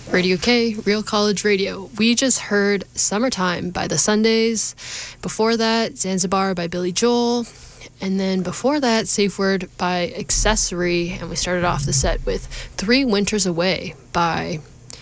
Radio K, Real College Radio. We just heard Summertime by the Sundays. Before that, Zanzibar by Billy Joel. And then before that, Safe Word by Accessory. And we started off the set with 3 Winters Away by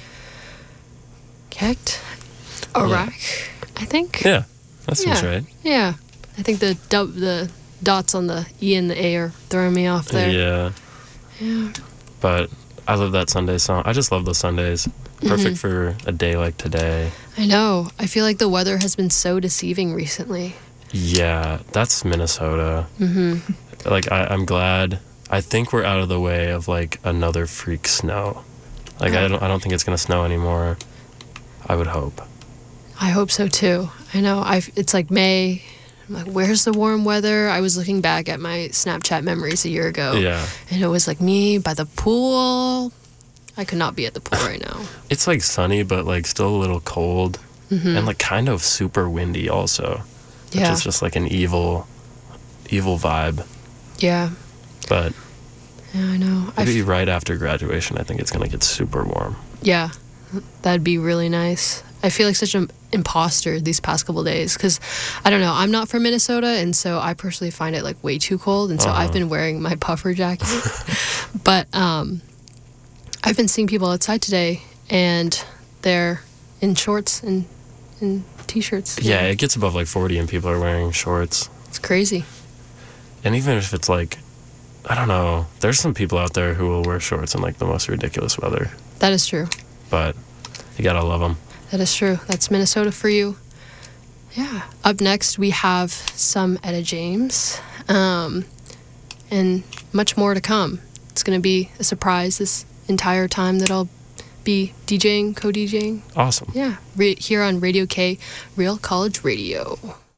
Kekt Arak, I think. Yeah, that seems right. Yeah. I think the dots on the E and the A are throwing me off there. Yeah. But I love that Sunday song. I just love the Sundays. Perfect for a day like today. I know. I feel like the weather has been so deceiving recently. Yeah, that's Minnesota. Like, I'm glad. I think we're out of the way of, like, another freak snow. Like, I don't think it's going to snow anymore. I would hope. I hope so, too. I know. It's like May. I'm like, where's the warm weather? I was looking back at my Snapchat memories a year ago. Yeah. And it was like me by the pool. I could not be at the pool right now. It's, like, sunny, but, like, still a little cold. And, like, kind of super windy also. Which is just, like, an evil vibe. Yeah. But yeah, I know. maybe right after graduation, I think it's going to get super warm. Yeah. That'd be really nice. I feel like such an imposter these past couple days because, I don't know, I'm not from Minnesota, and so I personally find it, like, way too cold, and so I've been wearing my puffer jacket. But I've been seeing people outside today, and they're in shorts and T-shirts. Yeah, it gets above, like, 40, and people are wearing shorts. It's crazy. And even if it's, like, I don't know, there's some people out there who will wear shorts in, like, the most ridiculous weather. That is true. But you gotta love them. That is true. That's Minnesota for you. Yeah. Up next, we have some Etta James, and much more to come. It's going to be a surprise this entire time that I'll be DJing, co-DJing. Awesome. Yeah. Here on Radio K, Real College Radio.